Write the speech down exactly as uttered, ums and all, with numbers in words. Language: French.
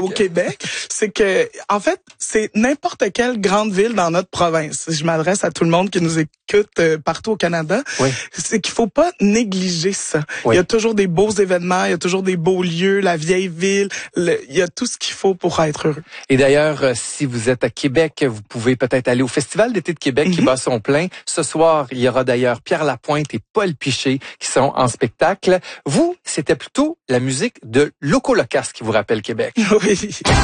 au Québec, c'est que, en fait, c'est n'importe quelle grande ville dans notre province. Je m'adresse à tout le monde qui nous écoute euh, partout au Canada. Oui. C'est qu'il faut pas négliger ça. Oui. Il y a toujours des beaux événements, il y a toujours des beaux lieux, la vieille ville, le, il y a tout ce qu'il faut pour être heureux. Et d'ailleurs, euh, si vous êtes à Québec, vous pouvez peut-être aller au Festival d'été de Québec mm-hmm. qui bat son plein. Ce soir, il y aura d'ailleurs Pierre Lapointe et Paul Piché qui sont en spectacle. Vous, c'était plutôt la musique de Loco Locas qui vous rappelle Québec. Oui.